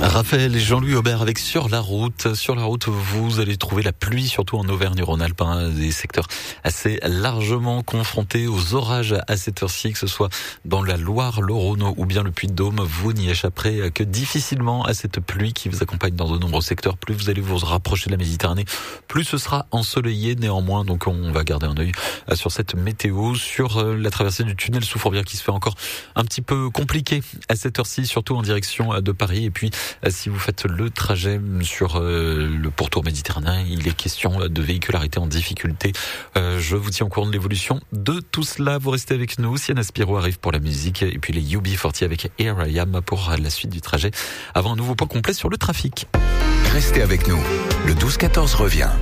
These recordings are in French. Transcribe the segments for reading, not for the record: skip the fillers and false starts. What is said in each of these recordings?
Raphaël et Jean-Louis Aubert avec Sur la route. Sur la route, vous allez trouver la pluie, surtout en Auvergne-Rhône-Alpes, des secteurs assez largement confrontés aux orages à cette heure-ci, que ce soit dans la Loire, le Rhône ou bien le Puy-de-Dôme. Vous n'y échapperez que difficilement à cette pluie qui vous accompagne dans de nombreux secteurs. Plus vous allez vous rapprocher de la Méditerranée, plus ce sera ensoleillé néanmoins. Donc on va garder un œil sur cette météo, sur la traversée du tunnel sous Fourvière qui se fait encore un petit peu compliqué à cette heure-ci, surtout en direction de Paris. Et puis si vous faites le trajet sur le pourtour méditerranéen, il est question de véhicularité en difficulté. Je vous tiens au courant de l'évolution de tout cela. Vous restez avec nous. Sienna Spiro arrive pour la musique et puis les UB40 avec Here I Am pour la suite du trajet avant un nouveau point complet sur le trafic. Restez avec nous. Le 12-14 revient.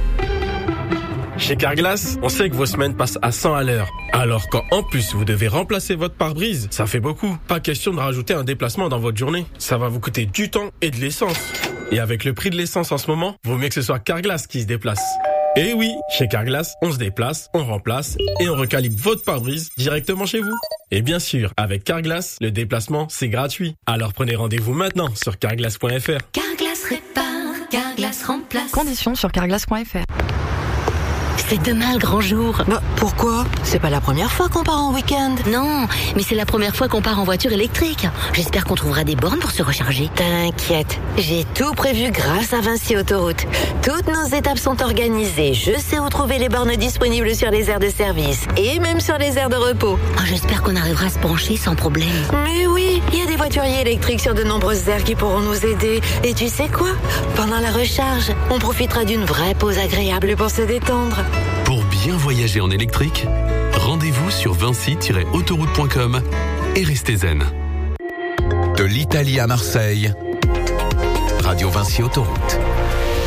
Chez Carglass, on sait que vos semaines passent à 100 à l'heure. Alors quand en plus vous devez remplacer votre pare-brise, ça fait beaucoup. Pas question de rajouter un déplacement dans votre journée. Ça va vous coûter du temps et de l'essence. Et avec le prix de l'essence en ce moment, vaut mieux que ce soit Carglass qui se déplace. Et oui, chez Carglass, on se déplace, on remplace et on recalibre votre pare-brise directement chez vous. Et bien sûr, avec Carglass, le déplacement, c'est gratuit. Alors prenez rendez-vous maintenant sur carglass.fr. Carglass répare, Carglass remplace. Conditions sur carglass.fr. C'est demain le grand jour. Bah, pourquoi ? C'est pas la première fois qu'on part en week-end. Non, mais c'est la première fois qu'on part en voiture électrique. J'espère qu'on trouvera des bornes pour se recharger. T'inquiète, j'ai tout prévu grâce à Vinci Autoroute. Toutes nos étapes sont organisées. Je sais où trouver les bornes disponibles sur les aires de service et même sur les aires de repos. Oh, j'espère qu'on arrivera à se pencher sans problème. Mais oui, il y a des voituriers électriques sur de nombreuses aires qui pourront nous aider. Et tu sais quoi ? Pendant la recharge, on profitera d'une vraie pause agréable pour se détendre. Pour bien voyager en électrique, rendez-vous sur vinci-autoroute.com et restez zen. De l'Italie à Marseille, Radio Vinci Autoroute.